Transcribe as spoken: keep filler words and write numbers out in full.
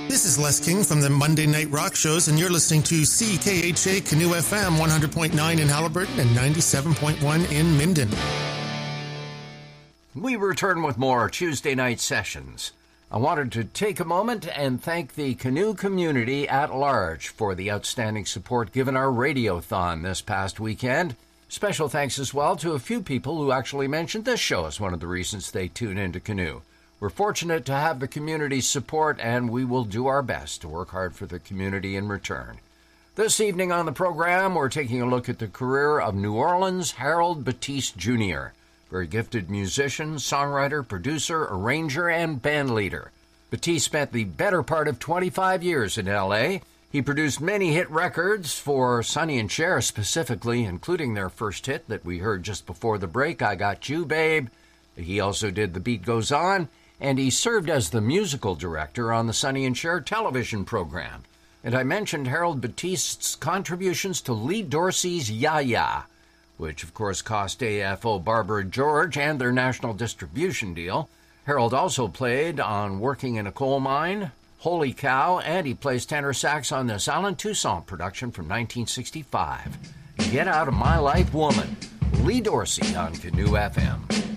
This is Les King from the Monday Night Rock Shows, and you're listening to C K H A Canoe F M one hundred point nine in Halliburton and ninety-seven point one in Minden. We return with more Tuesday night sessions. I wanted to take a moment and thank the canoe community at large for the outstanding support given our Radiothon this past weekend. Special thanks as well to a few people who actually mentioned this show as one of the reasons they tune into Canoe. We're fortunate to have the community's support, and we will do our best to work hard for the community in return. This evening on the program, we're taking a look at the career of New Orleans' Harold Batiste Junior Very gifted musician, songwriter, producer, arranger, and band leader. Batiste spent the better part of twenty-five years in L A. He produced many hit records for Sonny and Cher specifically, including their first hit that we heard just before the break, I Got You, Babe. He also did The Beat Goes On, and he served as the musical director on the Sonny and Cher television program. And I mentioned Harold Batiste's contributions to Lee Dorsey's Ya Ya, which of course cost A F O Barbara George and their national distribution deal. Harold also played on Working in a Coal Mine, Holy Cow, and he plays tenor sax on this Alan Toussaint production from nineteen sixty-five. Get Out of My Life Woman, Lee Dorsey on Canoe F M.